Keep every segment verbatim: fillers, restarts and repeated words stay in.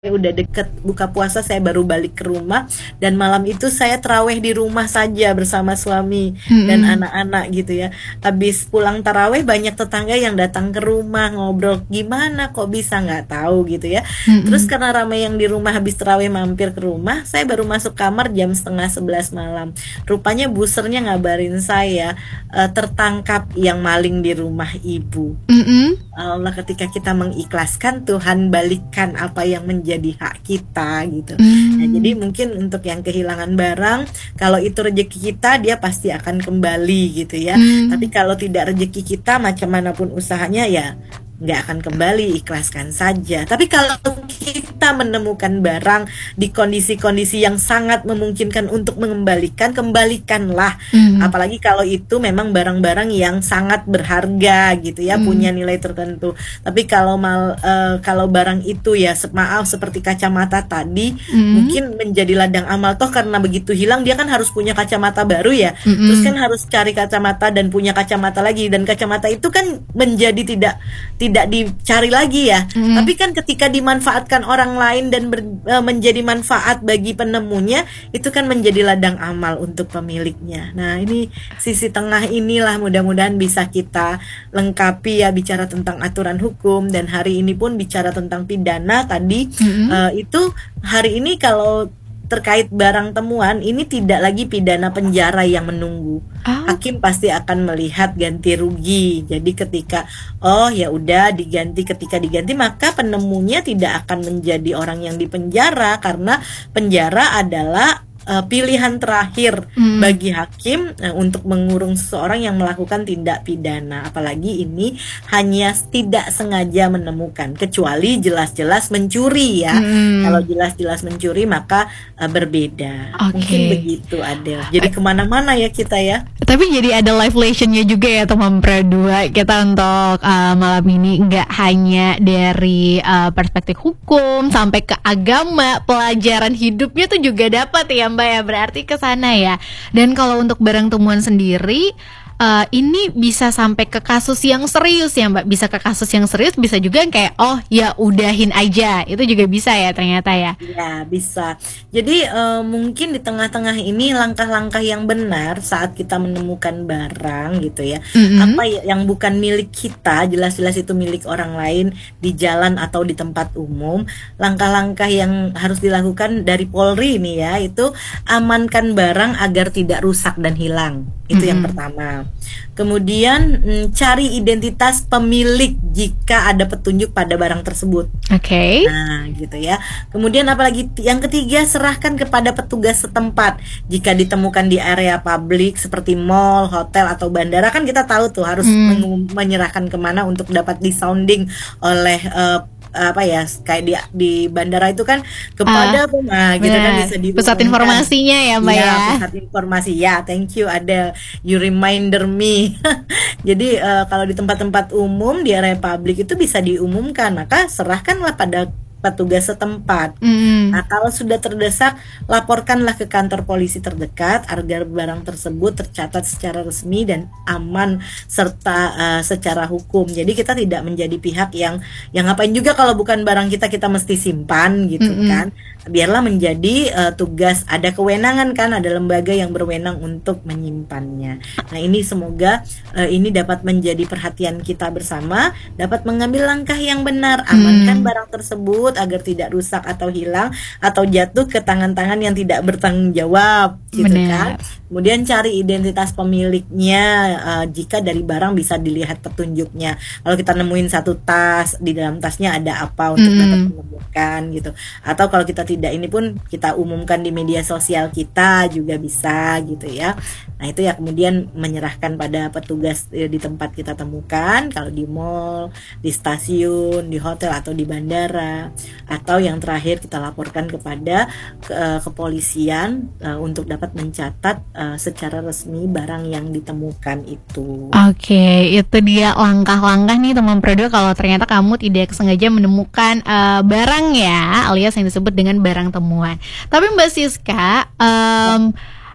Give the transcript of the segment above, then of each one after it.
udah deket buka puasa saya baru balik ke rumah, dan malam itu saya taraweh di rumah saja bersama suami dan Mhm. anak-anak gitu ya. Habis pulang taraweh banyak tetangga yang datang ke rumah ngobrol, gimana kok bisa, nggak tahu gitu ya. Terus Mhm. karena ramai yang di rumah habis taraweh mampir ke rumah, saya baru masuk kamar jam setengah sebelas malam. Rupanya busernya ngabarin saya eh, tertangkap yang maling di rumah ibu. Mhm. Allah, ketika kita mengikhlaskan, Tuhan balikkan apa yang menjadi hak kita gitu. Nah, jadi Mmm. mungkin untuk yang kehilangan barang, kalau itu rezeki kita, dia pasti akan kembali gitu ya. Tapi Mmm. kalau tidak rezeki kita, macam manapun usahanya ya nggak akan kembali, ikhlaskan saja. Tapi kalau kita menemukan barang di kondisi-kondisi yang sangat memungkinkan untuk mengembalikan, kembalikanlah. Mhm. Apalagi kalau itu memang barang-barang yang sangat berharga gitu ya, punya Mhm. nilai tertentu. Tapi kalau mal eh, kalau barang itu ya, se- maaf seperti kacamata tadi, Mhm. mungkin menjadi ladang amal, toh karena begitu hilang dia kan harus punya kacamata baru ya. Terus kan Mhm. harus cari kacamata dan punya kacamata lagi, dan kacamata itu kan menjadi tidak tidak dicari lagi ya. Mhm. Tapi kan ketika dimanfaatkan orang lain dan ber- eh, menjadi manfaat bagi penemunya, itu kan menjadi ladang amal untuk pemiliknya. Nah, ini sisi tengah inilah mudah-mudahan bisa kita lengkapi ya, bicara tentang aturan hukum. Dan hari ini pun bicara tentang pidana tadi. Mhm. Eh, itu hari ini kalau terkait barang temuan ini tidak lagi pidana penjara yang menunggu. Oh. Hakim pasti akan melihat ganti rugi. Jadi ketika oh ya udah diganti, ketika diganti maka penemunya tidak akan menjadi orang yang dipenjara, karena penjara adalah uh, pilihan terakhir Mhm. bagi hakim uh, untuk mengurung seseorang yang melakukan tindak pidana. Apalagi ini hanya tidak sengaja menemukan, kecuali jelas-jelas mencuri ya. Kalau Mhm. jelas-jelas mencuri maka uh, berbeda. Mungkin Oke. begitu Adel. Jadi kemana-mana ya kita ya. Tapi jadi ada live lesson-nya juga ya teman berdua kita untuk uh, malam ini, nggak hanya dari uh, perspektif hukum sampai ke agama, pelajaran hidupnya tuh juga dapat ya Mbak ya, berarti ke sana ya. Dan kalau untuk barang temuan sendiri uh, ini bisa sampai ke kasus yang serius ya Mbak, bisa ke kasus yang serius, bisa juga yang kayak oh ya udahin aja, itu juga bisa ya ternyata ya. Ya, bisa. Jadi eh, mungkin di tengah-tengah ini langkah-langkah yang benar saat kita menemukan barang gitu ya. Mhm. Apa ya yang bukan milik kita, jelas-jelas itu milik orang lain di jalan atau di tempat umum. Langkah-langkah yang harus dilakukan dari Polri ini ya, itu amankan barang agar tidak rusak dan hilang. Itu yang Mhm. pertama. Kemudian mm, cari identitas pemilik jika ada petunjuk pada barang tersebut. Oke. Nah, gitu ya. Kemudian apalagi yang ketiga, serahkan kepada petugas setempat. Jika ditemukan di area publik seperti mall, hotel atau bandara, kan kita tahu tuh harus Hmm. mengum- menyerahkan kemana untuk dapat disounding oleh eh, apa ya, kayak di di bandara itu kan Ah, kepada pema gitu kan, benar. bisa Pusat diumumkan. informasinya ya Mbak Ya, ya. pusat informasi ya. Thank you ada you reminder me. Jadi eh, kalau di tempat-tempat umum di area publik itu bisa diumumkan, maka serahkanlah pada petugas setempat. Mhm. Nah, kalau sudah terdesak, laporkanlah ke kantor polisi terdekat agar barang tersebut tercatat secara resmi dan aman serta eh, secara hukum. Jadi kita tidak menjadi pihak yang yang ngapain juga kalau bukan barang kita kita mesti simpan gitu Mhm. kan. Biarlah menjadi eh, tugas, ada kewenangan kan, ada lembaga yang berwenang untuk menyimpannya. Nah, ini semoga eh, ini dapat menjadi perhatian kita bersama, dapat mengambil langkah yang benar, amankan Hmm. barang tersebut agar tidak rusak atau hilang atau jatuh ke tangan-tangan yang tidak bertanggung jawab gitu kan. Benar. Kemudian cari identitas pemiliknya eh, jika dari barang bisa dilihat petunjuknya. Kalau kita nemuin satu tas, di dalam tasnya ada apa, untuk dapat Mhm. menemukan gitu. Atau kalau kita tidak, ini pun kita umumkan di media sosial kita juga bisa gitu ya. Nah, itu ya kemudian menyerahkan pada petugas eh, di tempat kita temukan, kalau di mall, di stasiun, di hotel atau di bandara. Atau yang terakhir kita laporkan kepada ke, eh, kepolisian eh, untuk dapat mencatat eh, secara resmi barang yang ditemukan itu. Oke, itu dia langkah-langkah nih teman Prodo kalau ternyata kamu tidak sengaja menemukan eh, barang ya, alias yang disebut dengan barang temuan. Tapi Mbak Siska, em,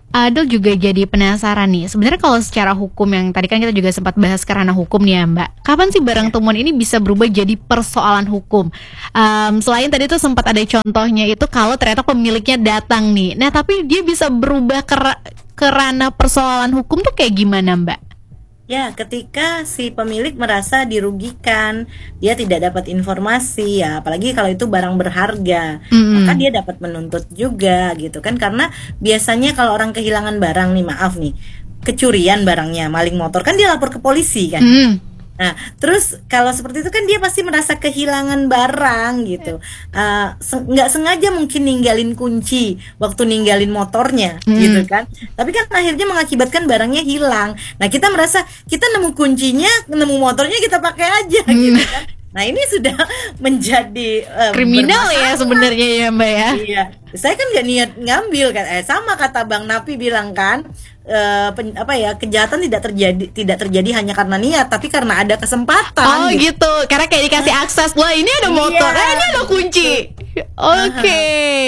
Adel juga jadi penasaran nih. Sebenarnya kalau secara hukum yang tadi kan kita juga sempat bahas karena hukum nih ya Mbak. Kapan sih barang temuan ini bisa berubah jadi persoalan hukum? Um, selain tadi tuh sempat ada contohnya itu kalau ternyata pemiliknya datang nih. Nah tapi dia bisa berubah ke, ke ranah persoalan hukum tuh kayak gimana Mbak? Ya, ketika si pemilik merasa dirugikan, dia tidak dapat informasi ya, apalagi kalau itu barang berharga, Mm-mm. maka dia dapat menuntut juga gitu kan. Karena biasanya kalau orang kehilangan barang nih, maaf nih, kecurian barangnya, maling motor kan dia lapor ke polisi kan. Mm. Nah, terus kalau seperti itu kan dia pasti merasa kehilangan barang gitu. Uh, se- nggak sengaja mungkin ninggalin kunci waktu ninggalin motornya Hmm. gitu kan. Tapi kan akhirnya mengakibatkan barangnya hilang. Nah, kita merasa kita nemu kuncinya, nemu motornya kita pakai aja Hmm. gitu kan. Nah, ini sudah menjadi uh, Kriminal ya bermasalah. sebenarnya ya Mbak ya. Iya, saya kan nggak niat ngambil kan. Eh, sama kata Bang Napi bilang kan, eh, pen- apa ya, kejahatan tidak terjadi tidak terjadi hanya karena niat, tapi karena ada kesempatan. Oh gitu. gitu, karena kayak dikasih akses. Wah ini ada motor, Iya. eh ini ada kunci. Oke.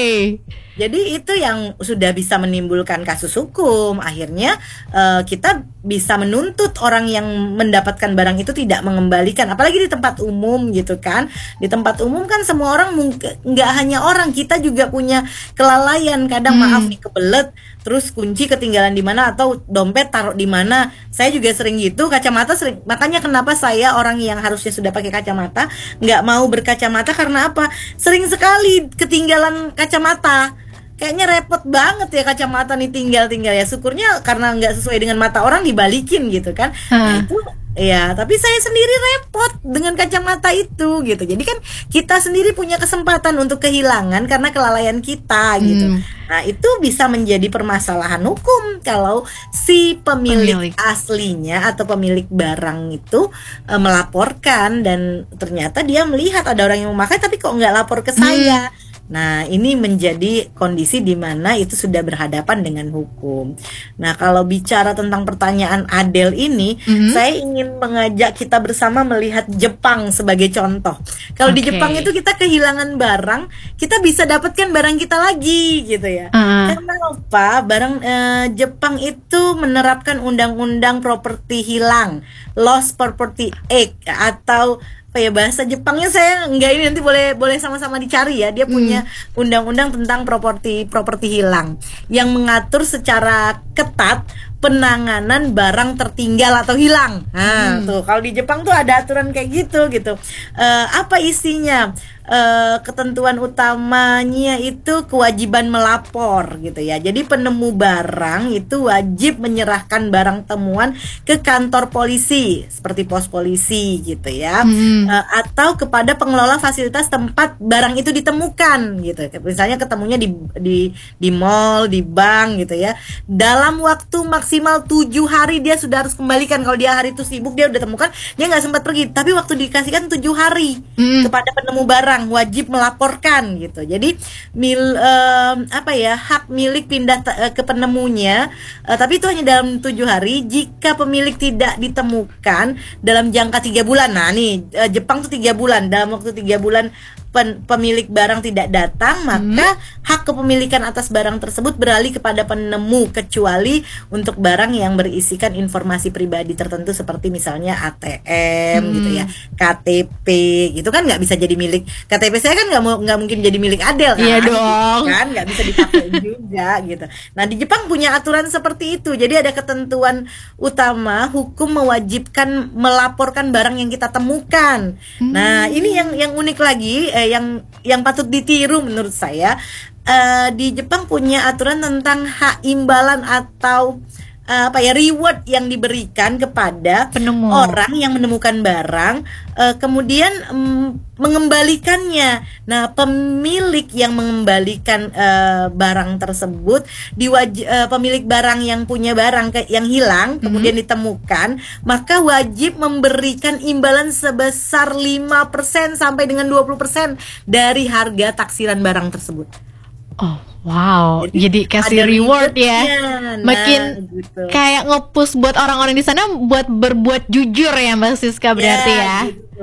Jadi itu yang sudah bisa menimbulkan kasus hukum. Akhirnya eh, kita bisa menuntut orang yang mendapatkan barang itu tidak mengembalikan, apalagi di tempat umum gitu kan. Di tempat umum kan semua orang mungkin, nggak hanya orang, kita juga punya kelalaian. Kadang Hmm. maaf nih, kebelet, terus kunci ketinggalan di mana atau dompet taruh di mana. Saya juga sering gitu, kacamata sering. Makanya kenapa saya orang yang harusnya sudah pakai kacamata nggak mau berkacamata, karena apa? Sering sekali ketinggalan kacamata. Kayaknya repot banget ya kacamata nih tinggal-tinggal ya. Syukurnya karena nggak sesuai dengan mata orang dibalikin gitu kan. Nah, Hah. itu ya, tapi saya sendiri repot dengan kacamata itu gitu. Jadi kan kita sendiri punya kesempatan untuk kehilangan karena kelalaian kita gitu. Hmm. Nah, itu bisa menjadi permasalahan hukum kalau si pemilik, Pemilik. aslinya atau pemilik barang itu e, melaporkan dan ternyata dia melihat ada orang yang memakai tapi kok nggak lapor ke saya. Nah, ini menjadi kondisi di mana itu sudah berhadapan dengan hukum. Nah, kalau bicara tentang pertanyaan Adel ini, Mhm. saya ingin mengajak kita bersama melihat Jepang sebagai contoh. Kalau di Oke. Jepang itu kita kehilangan barang, kita bisa dapatkan barang kita lagi gitu ya. Ah. Karena apa? Barang eh, Jepang itu menerapkan undang-undang properti hilang, Lost Property Act, atau apa ya bahasa Jepangnya saya enggak, ini nanti boleh boleh sama-sama dicari ya. Dia punya undang-undang tentang properti properti hilang yang mengatur secara ketat penanganan barang tertinggal atau hilang. Nah, tuh kalau di Jepang tuh ada aturan kayak gitu gitu. Eh, apa isinya? Eh, ketentuan utamanya itu kewajiban melapor gitu ya. Jadi penemu barang itu wajib menyerahkan barang temuan ke kantor polisi seperti pos polisi gitu ya. Hmm. Eh, atau kepada pengelola fasilitas tempat barang itu ditemukan gitu. Misalnya ketemunya di di di mall, di bank gitu ya. Dalam waktu maksimal tujuh hari dia sudah harus kembalikan. Kalau dia hari itu sibuk, dia udah temukan, dia nggak sempat pergi, tapi waktu dikasihkan tujuh hari Hmm. kepada penemu barang wajib melaporkan gitu. Jadi mil em, apa ya hak milik pindah te- eh, ke penemunya, eh, tapi itu hanya dalam tujuh hari. Jika pemilik tidak ditemukan dalam jangka tiga bulan, nah nih eh, Jepang tuh tiga bulan, dalam waktu tiga bulan pen- pemilik barang tidak datang, maka hak kepemilikan atas barang tersebut beralih kepada penemu, kecuali untuk barang yang berisikan informasi pribadi tertentu seperti misalnya A T M Hmm. gitu ya, K T P gitu kan nggak bisa jadi milik. K T P saya kan nggak mau nggak mungkin jadi milik Adel kan, Iya dong. kan nggak bisa dipakai juga gitu. Nah, di Jepang punya aturan seperti itu. Jadi ada ketentuan utama, hukum mewajibkan melaporkan barang yang kita temukan. Nah, ini yang yang unik lagi, eh, yang yang patut ditiru menurut saya. Eh, di Jepang punya aturan tentang hak imbalan atau eh, apa ya reward yang diberikan kepada Penemu. orang yang menemukan barang, eh, kemudian mm, mengembalikannya. Nah, pemilik yang mengembalikan eh, barang tersebut, diwaj- eh, pemilik barang yang punya barang ke- yang hilang kemudian ditemukan, maka wajib memberikan imbalan sebesar lima persen sampai dengan dua puluh persen dari harga taksiran barang tersebut. Oh wow, Jadi jadi, kasih ada reward ya. rewardnya. Nah, Makin gitu. kayak nge-push buat orang-orang di sana buat berbuat jujur ya Mbak Siska berarti ya. gitu.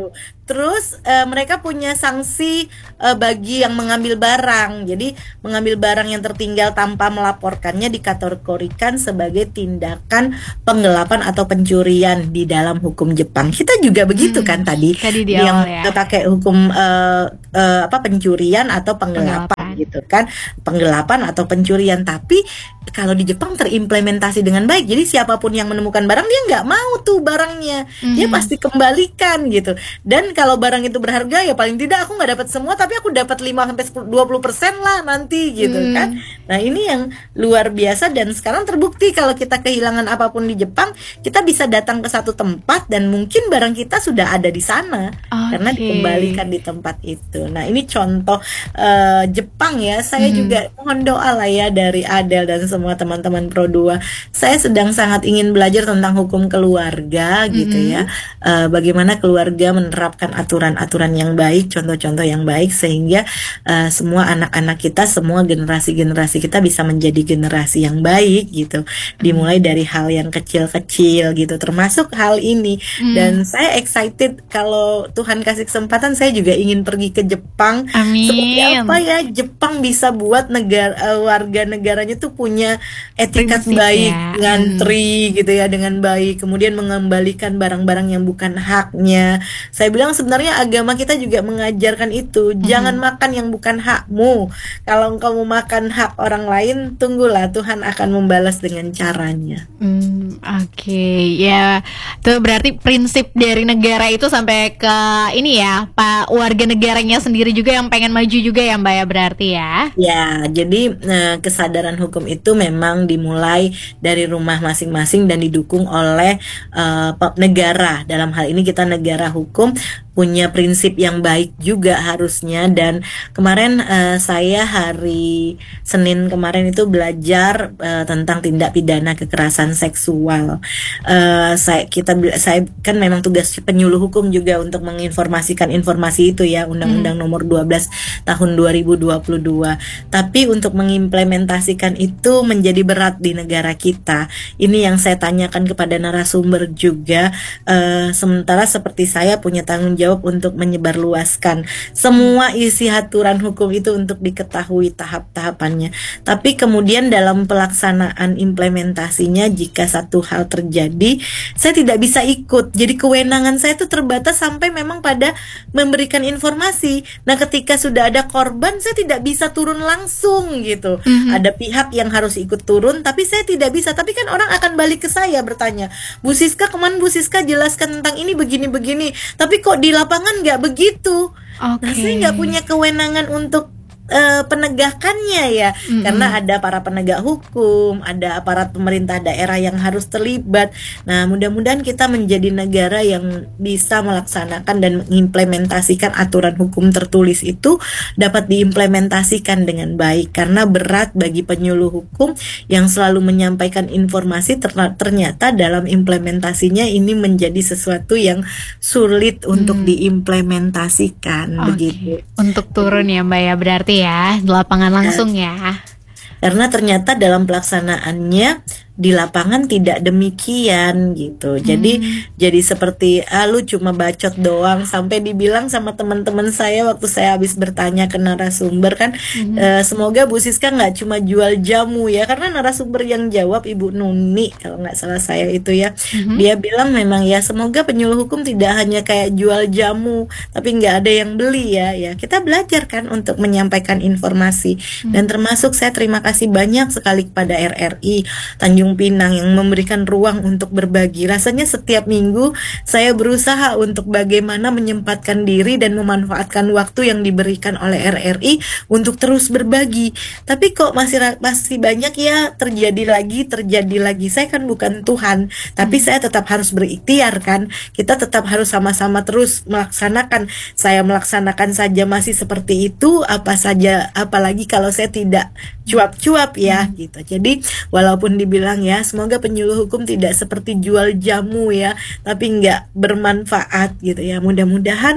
Terus uh, mereka punya sanksi uh, bagi yang mengambil barang. Jadi mengambil barang yang tertinggal tanpa melaporkannya dikategorikan sebagai tindakan penggelapan atau pencurian di dalam hukum Jepang. Kita juga begitu hmm, kan tadi, tadi di yang awal ya. pakai hukum uh, uh, apa pencurian atau penggelapan, penggelapan gitu kan, penggelapan atau pencurian. Tapi kalau di Jepang terimplementasi dengan baik. Jadi siapapun yang menemukan barang dia nggak mau tuh barangnya, hmm. dia pasti kembalikan gitu. Dan kalau barang itu berharga ya paling tidak aku nggak dapat semua tapi aku dapat lima sampai dua puluh persen lah nanti gitu hmm. kan. Nah, ini yang luar biasa dan sekarang terbukti kalau kita kehilangan apapun di Jepang, kita bisa datang ke satu tempat dan mungkin barang kita sudah ada di sana okay. karena dikembalikan di tempat itu. Nah, ini contoh uh, Jepang ya. Saya hmm. juga mohon doa lah ya dari Adel dan semua teman-teman Pro dua. Saya sedang sangat ingin belajar tentang hukum keluarga gitu hmm. ya. Uh, bagaimana keluarga menerapkan aturan-aturan yang baik, contoh-contoh yang baik sehingga uh, semua anak-anak kita, semua generasi-generasi kita bisa menjadi generasi yang baik gitu. Dimulai dari hal yang kecil-kecil gitu, termasuk hal ini. Hmm. Dan saya excited kalau Tuhan kasih kesempatan, saya juga ingin pergi ke Jepang. Amin. Seperti apa ya Jepang bisa buat negara uh, warga negaranya tuh punya etikat Prinsip baik, ya. ngantri hmm. gitu ya dengan baik, kemudian mengembalikan barang-barang yang bukan haknya. Saya bilang sebenarnya agama kita juga mengajarkan itu. Mm-hmm. Jangan makan yang bukan hakmu. Kalau engkau mau makan hak orang lain, tunggulah Tuhan akan membalas dengan caranya. Mm, Oke, okay. ya itu berarti prinsip dari negara itu sampai ke ini ya, Pak, warga negaranya sendiri juga yang pengen maju juga ya Mbak ya berarti ya. Ya, jadi eh, kesadaran hukum itu memang dimulai dari rumah masing-masing dan didukung oleh eh, negara. Dalam hal ini kita negara hukum punya prinsip yang baik juga harusnya. Dan kemarin uh, saya hari Senin kemarin itu belajar uh, tentang tindak pidana kekerasan seksual. Uh, saya kita saya kan memang tugas penyuluh hukum juga untuk menginformasikan informasi itu ya, Undang-Undang hmm. Nomor dua belas Tahun dua ribu dua puluh dua. Tapi untuk mengimplementasikan itu menjadi berat di negara kita. Ini yang saya tanyakan kepada narasumber juga. Uh, sementara seperti saya punya tanggung jawab untuk menyebarluaskan semua isi aturan hukum itu untuk diketahui tahap-tahapannya. Tapi kemudian dalam pelaksanaan implementasinya, jika satu hal terjadi, saya tidak bisa ikut. Jadi kewenangan saya itu terbatas sampai memang pada memberikan informasi. Nah, ketika sudah ada korban, saya tidak bisa turun langsung gitu. Mm-hmm. Ada pihak yang harus ikut turun, tapi saya tidak bisa. Tapi kan orang akan balik ke saya bertanya, Bu Siska, kemana Bu Siska jelaskan tentang ini begini-begini. Tapi kok di lapangan nggak begitu. Okay. Nah, saya nggak punya kewenangan untuk Uh, penegakannya ya, mm-hmm. karena ada para penegak hukum, ada aparat pemerintah daerah yang harus terlibat. Nah, mudah-mudahan kita menjadi negara yang bisa melaksanakan dan mengimplementasikan aturan hukum tertulis itu dapat diimplementasikan dengan baik, karena berat bagi penyuluh hukum yang selalu menyampaikan informasi ter- ternyata dalam implementasinya ini menjadi sesuatu yang sulit untuk mm. diimplementasikan. Okay. Begitu. Untuk turun ya Mbak ya berarti ya, di lapangan langsung ya. Karena ternyata dalam pelaksanaannya di lapangan tidak demikian gitu. Jadi hmm. jadi seperti ah lu cuma bacot doang, sampai dibilang sama teman-teman saya waktu saya habis bertanya ke narasumber kan, hmm. e, semoga Bu Siska nggak cuma jual jamu ya, karena narasumber yang jawab Ibu Nuni kalau nggak salah saya itu ya, hmm. dia bilang memang ya semoga penyuluh hukum tidak hanya kayak jual jamu tapi nggak ada yang beli ya. Ya kita belajar kan untuk menyampaikan informasi, hmm. dan termasuk saya terima kasih banyak sekali kepada R R I Tanjung Pinang yang memberikan ruang untuk berbagi. Rasanya setiap minggu saya berusaha untuk bagaimana menyempatkan diri dan memanfaatkan waktu yang diberikan oleh R R I untuk terus berbagi. Tapi kok masih masih banyak ya terjadi lagi, terjadi lagi. Saya kan bukan Tuhan, tapi hmm. saya tetap harus berikhtiar kan. Kita tetap harus sama-sama terus melaksanakan. Saya melaksanakan saja masih seperti itu, apa saja apalagi kalau saya tidak cuap-cuap ya hmm. gitu. Jadi walaupun dibilang ya semoga penyuluh hukum tidak seperti jual jamu ya, tapi nggak bermanfaat gitu ya. Mudah-mudahan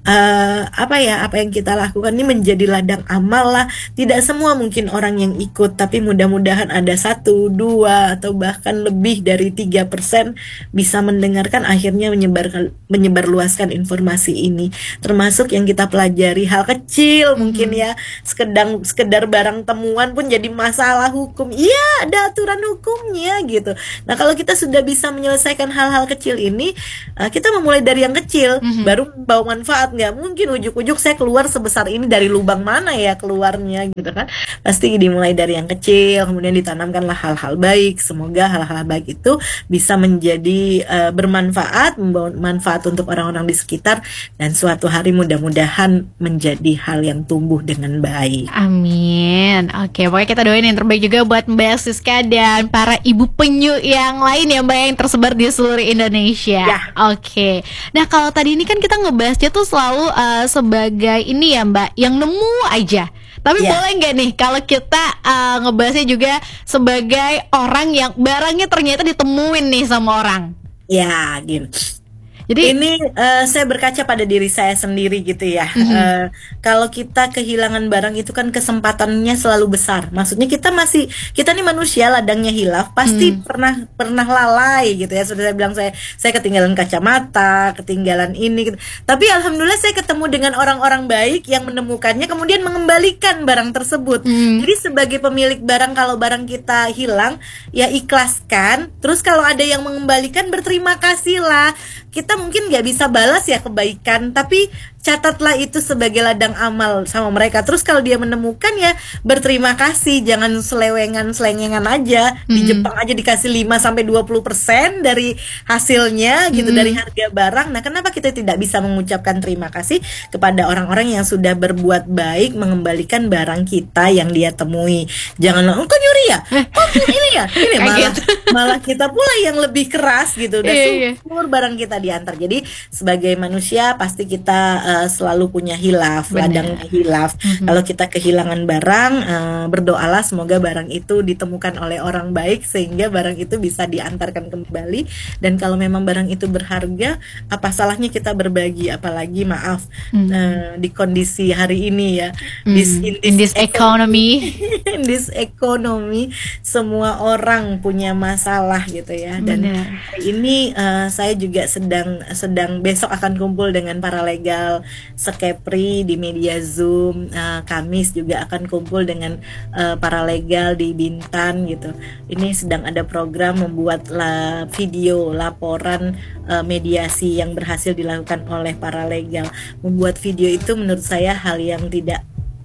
uh, apa ya apa yang kita lakukan ini menjadi ladang amal lah. Tidak semua mungkin orang yang ikut, tapi mudah-mudahan ada satu, dua atau bahkan lebih dari tiga persen bisa mendengarkan, akhirnya menyebarkan menyebarluaskan informasi ini. Termasuk yang kita pelajari hal kecil hmm. mungkin ya, sekedar sekedar barang temuan pun jadi masalah hukum. Iya, ada aturan hukumnya gitu. Nah, kalau kita sudah bisa menyelesaikan hal-hal kecil ini, uh, kita memulai dari yang kecil, hmm. baru bawa manfaat. Nggak mungkin ujuk-ujuk saya keluar sebesar ini, dari lubang mana ya keluarnya gitu kan. Pasti dimulai dari yang kecil, kemudian ditanamkanlah hal-hal baik. Semoga hal-hal baik itu bisa menjadi uh, bermanfaat, membawa manfaat untuk orang-orang di sekitar, dan suatu hari mudah-mudahan menjadi hal yang tumbuh dengan baik. Amin. Oke, pokoknya kita doain yang terbaik juga buat Mbak Siska dan para ibu penyu yang lain ya Mbak, yang tersebar di seluruh Indonesia. Ya. Oke. Nah, kalau tadi ini kan kita ngebahasnya tuh selalu uh, sebagai ini ya Mbak, yang nemu aja. Tapi yeah. boleh nggak nih kalau kita uh, ngebahasnya juga sebagai orang yang barangnya ternyata ditemuin nih sama orang? Ya, gini. Jadi ini uh, saya berkaca pada diri saya sendiri gitu ya. Mm-hmm. Uh, kalau kita kehilangan barang itu kan kesempatannya selalu besar. Maksudnya kita masih kita nih manusia, ladangnya hilaf, pasti mm. pernah pernah lalai gitu ya. Sudah saya bilang saya saya ketinggalan kacamata, ketinggalan ini gitu. Tapi alhamdulillah saya ketemu dengan orang-orang baik yang menemukannya kemudian mengembalikan barang tersebut. Mm. Jadi sebagai pemilik barang, kalau barang kita hilang ya ikhlaskan. Terus kalau ada yang mengembalikan, berterima kasihlah. Kita mungkin nggak bisa balas ya kebaikan, tapi catatlah itu sebagai ladang amal sama mereka. Terus kalau dia menemukan ya berterima kasih, jangan selewengan selengengan aja. Mm-hmm. Di Jepang aja dikasih lima sampai dua puluh persen dari hasilnya gitu, mm-hmm. dari harga barang. Nah, kenapa kita tidak bisa mengucapkan terima kasih kepada orang-orang yang sudah berbuat baik mengembalikan barang kita yang dia temui? Jangan langsung, kok nyuri ya? Kok ini ya? Ini malah, malah kita pula yang lebih keras gitu. Udah yeah, syukur yeah. barang kita diantar. Jadi sebagai manusia pasti kita uh, selalu punya hilaf, ladangnya hilaf. Mm-hmm. Kalau kita kehilangan barang, uh, berdoalah semoga barang itu ditemukan oleh orang baik sehingga barang itu bisa diantarkan kembali. Dan kalau memang barang itu berharga, apa salahnya kita berbagi? Apalagi maaf, mm-hmm. uh, di kondisi hari ini ya, mm-hmm. this, in this, in this economy, in this economy, semua orang punya masalah gitu ya. Dan hari ini uh, saya juga sedang sedang besok akan kumpul dengan para legal Sekepri di media Zoom. uh, Kamis juga akan kumpul dengan uh, para legal di Bintan gitu. Ini sedang ada program membuat la, video laporan uh, mediasi yang berhasil dilakukan oleh para legal. Membuat video itu menurut saya hal yang tidak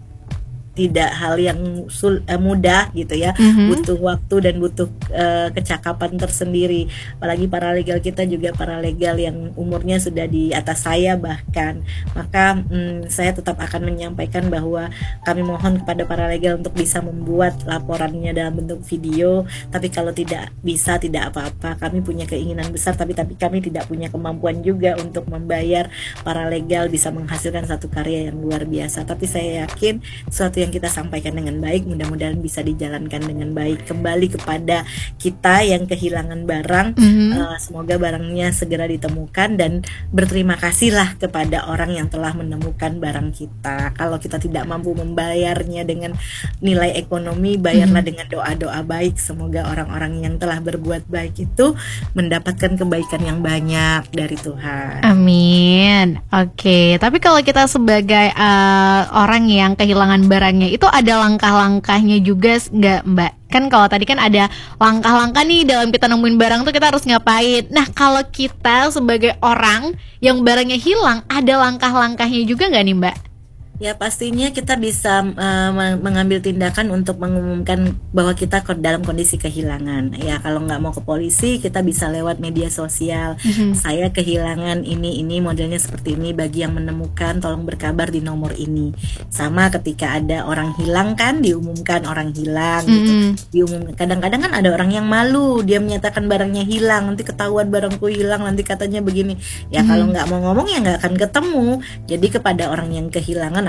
tidak hal yang sul, uh, mudah gitu ya, mm-hmm. butuh waktu dan butuh uh, kecakapan tersendiri. Apalagi para legal kita juga para legal yang umurnya sudah di atas saya bahkan. Maka mm, saya tetap akan menyampaikan bahwa kami mohon kepada para legal untuk bisa membuat laporannya dalam bentuk video. Tapi kalau tidak bisa, tidak apa-apa. Kami punya keinginan besar, tapi tapi kami tidak punya kemampuan juga untuk membayar para legal bisa menghasilkan satu karya yang luar biasa. Tapi saya yakin suatu yang kita sampaikan dengan baik mudah-mudahan bisa dijalankan dengan baik. Kembali kepada kita yang kehilangan barang, mm-hmm. uh, semoga barangnya segera ditemukan dan berterima kasihlah kepada orang yang telah menemukan barang kita. Kalau kita tidak mampu membayarnya dengan nilai ekonomi, bayarlah mm-hmm. dengan doa-doa baik. Semoga orang-orang yang telah berbuat baik itu mendapatkan kebaikan yang banyak dari Tuhan. Amin. Oke, okay. Tapi kalau kita sebagai uh, orang yang kehilangan barang itu ada langkah-langkahnya juga nggak Mbak? Kan kalau tadi kan ada langkah-langkah nih dalam kita nemuin barang tuh kita harus ngapain. Nah, kalau kita sebagai orang yang barangnya hilang, ada langkah-langkahnya juga nggak nih Mbak? Ya pastinya kita bisa uh, mengambil tindakan untuk mengumumkan bahwa kita dalam kondisi kehilangan. Ya kalau nggak mau ke polisi, kita bisa lewat media sosial. Mm-hmm. Saya kehilangan ini ini modelnya seperti ini. Bagi yang menemukan, tolong berkabar di nomor ini. Sama ketika ada orang hilang kan diumumkan orang hilang. Mm-hmm. Gitu. Diumumkan. Kadang-kadang kan ada orang yang malu, dia menyatakan barangnya hilang. Nanti ketahuan barangku hilang, nanti katanya begini. Ya mm-hmm. kalau nggak mau ngomong ya nggak akan ketemu. Jadi kepada orang yang kehilangan,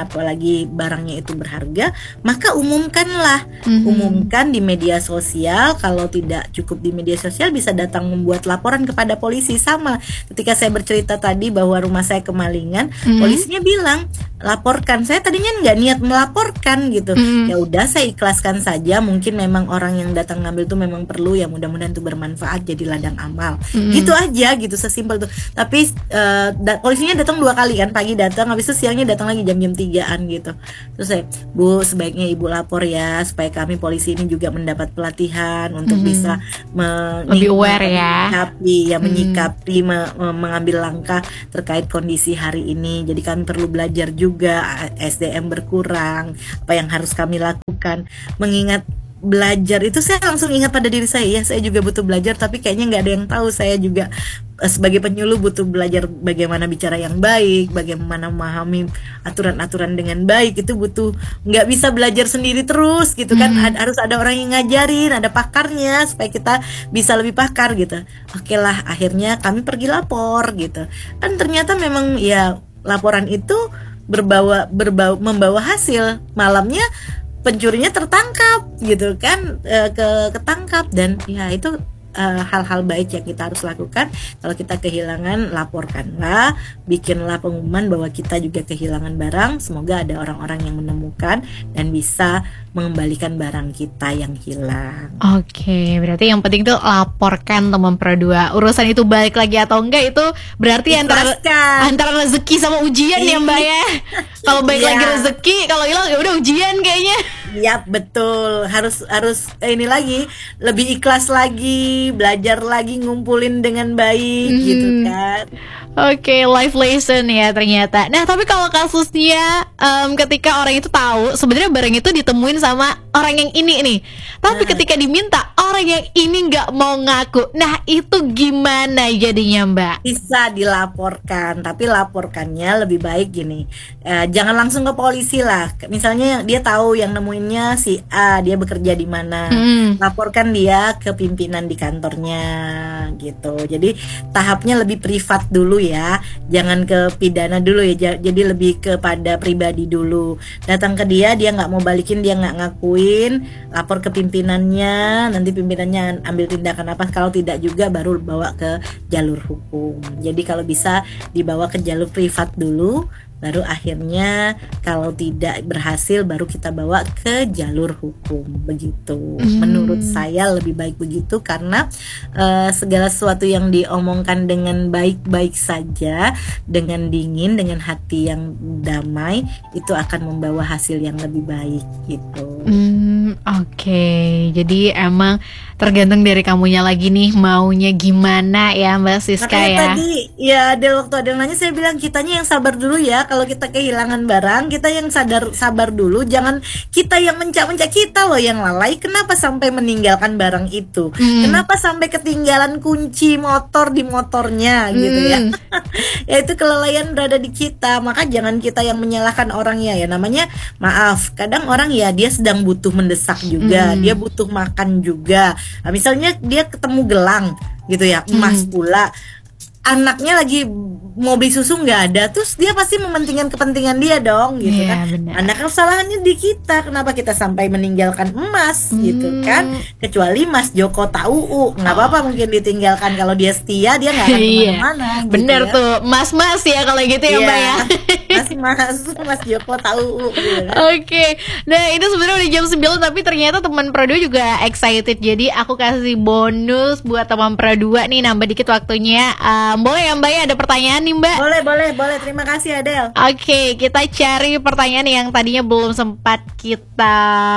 apalagi barangnya itu berharga, maka umumkanlah, Mhm. umumkan di media sosial. Kalau tidak cukup di media sosial, bisa datang membuat laporan kepada polisi. Sama ketika saya bercerita tadi bahwa rumah saya kemalingan, Mhm. polisinya bilang laporkan. Saya tadinya nggak niat melaporkan gitu. Mhm. Ya udah, saya ikhlaskan saja. Mungkin memang orang yang datang ngambil tuh memang perlu, ya mudah-mudahan itu bermanfaat jadi ladang amal. Mhm. Gitu aja gitu, sesimpel tuh. Tapi eh, da- polisinya datang dua kali kan, pagi datang, habis itu siangnya datang lagi jam-jam tigaan gitu. Terus saya, Bu, sebaiknya Ibu lapor ya, supaya kami polisi ini juga mendapat pelatihan untuk Mhm. bisa menik- Lebih aware ya. menyikapi ya Hmm. menyikapi me- me- mengambil langkah terkait kondisi hari ini. Jadi kami perlu belajar juga, S D M berkurang, apa yang harus kami lakukan. Mengingat belajar itu, saya langsung ingat pada diri saya, ya saya juga butuh belajar, tapi kayaknya nggak ada yang tahu saya juga eh, sebagai penyuluh butuh belajar bagaimana bicara yang baik, bagaimana memahami aturan-aturan dengan baik. Itu butuh, nggak bisa belajar sendiri terus gitu kan. Mhm. Ad- harus ada orang yang ngajarin, ada pakarnya supaya kita bisa lebih pakar gitu. Oke lah, akhirnya kami pergi lapor gitu. Dan ternyata memang ya laporan itu berbawa berbau membawa hasil. Malamnya pencurinya tertangkap gitu kan, e, ke ketangkap. Dan ya itu e, hal-hal baik yang kita harus lakukan. Kalau kita kehilangan, laporkanlah, bikinlah pengumuman bahwa kita juga kehilangan barang. Semoga ada orang-orang yang menemukan dan bisa mengembalikan barang kita yang hilang. Oke, berarti yang penting tuh laporkan teman Pro dua. Urusan itu balik lagi atau enggak itu berarti antara Ikhlaskan. antara rezeki sama ujian ya Mbak ya. Kalau balik Iya. lagi rezeki, kalau hilang ya udah ujian kayaknya. Yap, betul. Harus harus eh, ini lagi, lebih ikhlas lagi, belajar lagi, ngumpulin dengan baik Mhm. gitu kan. Oke, life lesson ya ternyata. Nah, tapi kalau kasusnya em, ketika orang itu tahu sebenarnya barang itu ditemuin sama orang yang ini nih, tapi Nah. ketika diminta orang yang ini nggak mau ngaku, nah itu gimana jadinya Mbak? Bisa dilaporkan, tapi laporkannya lebih baik gini. Eh, jangan langsung ke polisi lah. Misalnya dia tahu yang nemuinnya si A, dia bekerja di mana. Hmm. Laporkan dia ke pimpinan di kantornya gitu. Jadi tahapnya lebih privat dulu ya. Jangan ke pidana dulu ya. Ja- Jadi lebih kepada pribadi dulu. Datang ke dia, dia nggak mau balikin, dia nggak ngakuin, lapor ke pimpinannya. Nanti pimpinannya ambil tindakan apa. Kalau tidak juga baru bawa ke jalur hukum. Jadi kalau bisa dibawa ke jalur privat dulu, baru akhirnya kalau tidak berhasil baru kita bawa ke jalur hukum. Begitu. Hmm. Menurut saya lebih baik begitu, karena eh, segala sesuatu yang diomongkan dengan baik-baik saja, dengan dingin, dengan hati yang damai, itu akan membawa hasil yang lebih baik gitu. Hmm, oke. Jadi emang tergantung dari kamunya lagi nih maunya gimana ya Mbak Siska Makanya ya. tadi ya Adel, waktu Adel nanya, saya bilang kitanya yang sabar dulu ya. Kalau kita kehilangan barang, kita yang sadar sabar dulu. Jangan kita yang mencak-mencak, kita loh yang lalai. Kenapa sampai meninggalkan barang itu? Hmm. Kenapa sampai ketinggalan kunci motor di motornya gitu ya? Hmm. Ya itu kelalaian berada di kita. Maka jangan kita yang menyalahkan orangnya ya. Namanya maaf, kadang orang ya dia sedang butuh mendesak juga, Hmm. dia butuh makan juga. Nah, misalnya dia ketemu gelang gitu ya, emas Hmm. pula, anaknya lagi mau beli susu nggak ada, terus dia pasti mementingkan kepentingan dia dong gitu Iya, kan. benar. Anak kesalahannya di kita, kenapa kita sampai meninggalkan emas gitu Hmm. kan. Kecuali Mas Joko tahu nggak apa-apa mungkin ditinggalkan, kalau dia setia dia nggak akan Iya. kemana-mana gitu Bener ya. tuh, mas-mas ya kalau gitu ya Iya. Mbak ya. Mas Mas Mas Joko tahu gitu kan. Oke, nah itu sebenarnya udah jam sembilan tapi ternyata teman Pro dua juga excited. Jadi aku kasih bonus buat teman Pro dua nih, nambah dikit waktunya. Um, boleh ya Mbak ya, ada pertanyaan nih Mbak? Boleh, boleh, boleh. Terima kasih Adel. Oke, kita cari pertanyaan yang tadinya belum sempat kita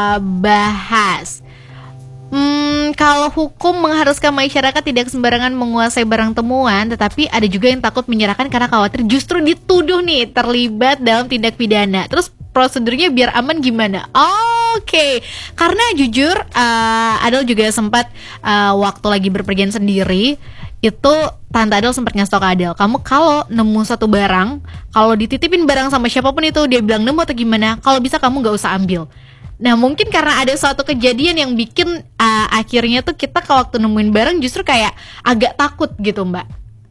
bahas. Hmm, kalau hukum mengharuskan masyarakat tidak sembarangan menguasai barang temuan, tetapi ada juga yang takut menyerahkan karena khawatir justru dituduh nih terlibat dalam tindak pidana. Terus prosedurnya biar aman gimana? Oke, karena jujur uh, Adel juga sempat uh, waktu lagi berpergian sendiri itu Tante Adel sempat ngasih tau ke Adel, kamu kalau nemu satu barang, kalau dititipin barang sama siapapun itu dia bilang nemu atau gimana, kalau bisa kamu nggak usah ambil. Nah mungkin karena ada suatu kejadian yang bikin uh, akhirnya tuh kita kalau waktu nemuin barang justru kayak agak takut gitu Mbak.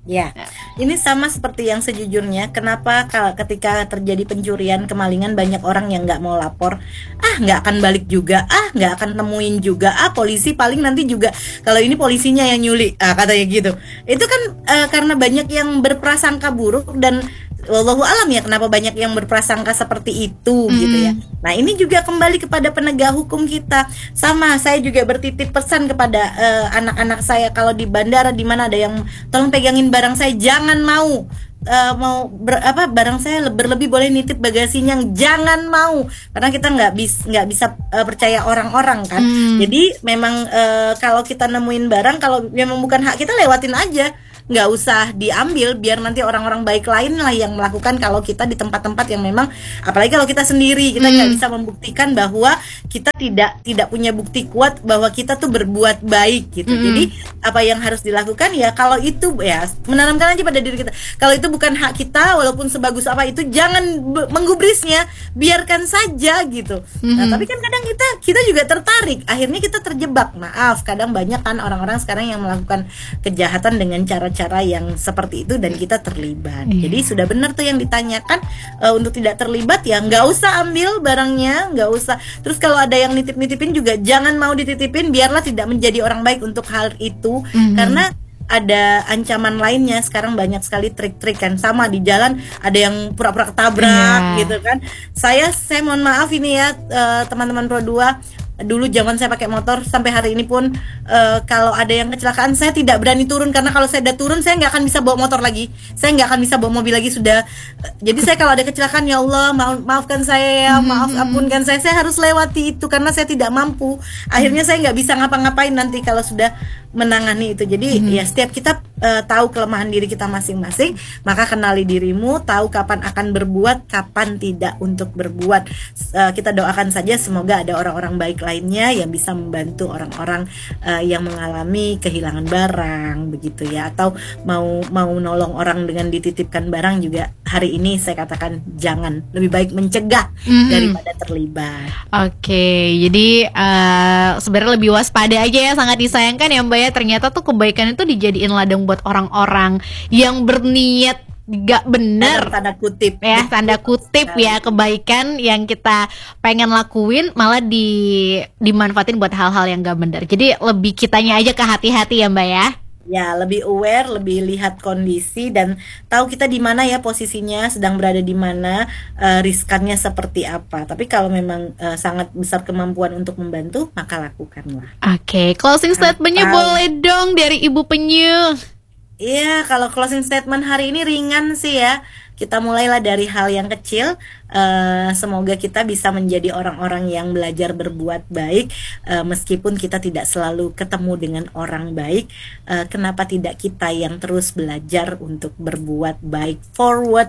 Ya, ini sama seperti yang sejujurnya. Kenapa kalau ketika terjadi pencurian, kemalingan, banyak orang yang nggak mau lapor, ah nggak akan balik juga, ah nggak akan temuin juga, ah polisi paling nanti juga kalau ini polisinya yang nyulik, ah katanya gitu. Itu kan eh, karena banyak yang berprasangka buruk dan wallahu alam ya kenapa banyak yang berprasangka seperti itu Mm. gitu ya. Nah ini juga kembali kepada penegak hukum kita. Sama, saya juga bertitip pesan kepada eh, anak-anak saya kalau di bandara di mana ada yang tolong pegangin barang saya, jangan mau eh, mau ber- apa barang saya le- berlebih boleh nitip bagasinya, jangan mau karena kita nggak bis nggak bisa eh, percaya orang-orang kan. Hmm. Jadi memang eh, kalau kita nemuin barang kalau memang bukan hak kita lewatin aja, nggak usah diambil biar nanti orang-orang baik lain lah yang melakukan kalau kita di tempat-tempat yang memang apalagi kalau kita sendiri kita nggak Hmm. bisa membuktikan bahwa kita tidak tidak punya bukti kuat bahwa kita tuh berbuat baik gitu. Mm-mm. Jadi apa yang harus dilakukan ya kalau itu ya menanamkan aja pada diri kita. Kalau itu bukan hak kita walaupun sebagus apa itu jangan be- menggubrisnya, biarkan saja gitu. Nah, Mhm. tapi kan kadang kita kita juga tertarik, akhirnya kita terjebak. Maaf, kadang banyak kan orang-orang sekarang yang melakukan kejahatan dengan cara-cara yang seperti itu dan kita terlibat. Iya. Jadi sudah benar tuh yang ditanyakan, eh, untuk tidak terlibat ya nggak usah ambil barangnya, nggak usah. Terus kalau ada yang nitip-nitipin juga jangan mau dititipin, biarlah tidak menjadi orang baik untuk hal itu. Mhm. Karena ada ancaman lainnya. Sekarang banyak sekali trik-trik kan, sama di jalan ada yang pura-pura ketabrak Iya. gitu kan. Saya saya mohon maaf ini ya eh, teman-teman Pro dua. Dulu zaman saya pakai motor sampai hari ini pun eh, kalau ada yang kecelakaan saya tidak berani turun karena kalau saya udah turun saya nggak akan bisa bawa motor lagi, saya nggak akan bisa bawa mobil lagi sudah. Eh, jadi saya kalau ada kecelakaan ya Allah maaf, maafkan saya ya, maaf ampunkan saya, saya harus lewati itu karena saya tidak mampu. Akhirnya saya nggak bisa ngapa-ngapain nanti kalau sudah menangani itu. Jadi ya setiap kita eh, tahu kelemahan diri kita masing-masing, maka kenali dirimu, tahu kapan akan berbuat, kapan tidak untuk berbuat. Eh, kita doakan saja semoga ada orang-orang baik lainnya yang bisa membantu orang-orang eh, yang mengalami kehilangan barang begitu ya, atau mau mau menolong orang dengan dititipkan barang juga. Hari ini saya katakan jangan, lebih baik mencegah Mhm. daripada terlibat. Oke, jadi eh, sebenarnya lebih waspada aja ya, sangat disayangkan ya Mbak ya, ternyata tuh kebaikan itu dijadiin ladang buat orang-orang yang berniat gak bener Dalam tanda kutip ya, tanda kutip ya, kebaikan yang kita pengen lakuin malah di dimanfaatin buat hal-hal yang gak bener. Jadi lebih kitanya aja ke hati-hati ya Mbak ya. Ya, lebih aware, lebih lihat kondisi dan tahu kita di mana ya posisinya, sedang berada di mana, eh, riskannya seperti apa. Tapi kalau memang eh, sangat besar kemampuan untuk membantu, maka lakukanlah. Oke, closing statementnya Atau- boleh dong dari Ibu Penyu. Iya, kalau closing statement hari ini ringan sih ya. Kita mulailah dari hal yang kecil. Eh, semoga kita bisa menjadi orang-orang yang belajar berbuat baik, eh, meskipun kita tidak selalu ketemu dengan orang baik. Eh, kenapa tidak kita yang terus belajar untuk berbuat baik, forward,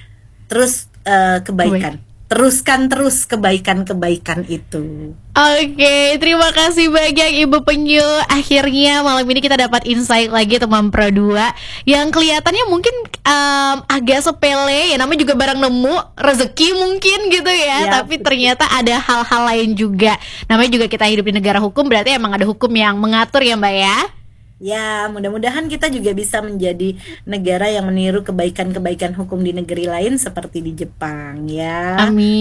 terus eh, kebaikan. Teruskan terus kebaikan-kebaikan itu. Oke, terima kasih banyak Ibu Penyu. Akhirnya malam ini kita dapat insight lagi teman Pro dua yang kelihatannya mungkin em, agak sepele ya, namanya juga barang nemu, rezeki mungkin gitu ya, Ya, tapi betul. ternyata ada hal-hal lain juga. Namanya juga kita hidup di negara hukum, berarti emang ada hukum yang mengatur ya Mbak ya. Ya, mudah-mudahan kita juga bisa menjadi negara yang meniru kebaikan-kebaikan hukum di negeri lain seperti di Jepang ya.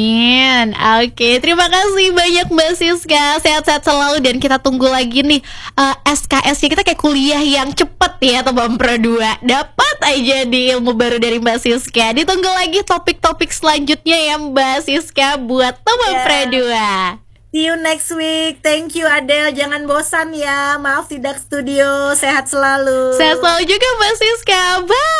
Amin. Oke, terima kasih banyak Mbak Siska. Sehat-sehat selalu dan kita tunggu lagi nih eh, S K S-nya kita kayak kuliah yang cepet ya teman Pro dua. Dapat aja di ilmu baru dari Mbak Siska. Ditunggu lagi topik-topik selanjutnya ya Mbak Siska buat teman Ya. Pro dua. See you next week. Thank you Adele. Jangan bosan ya. Maaf tidak studio. Sehat selalu. Sehat selalu juga Mbak Siska. Bye.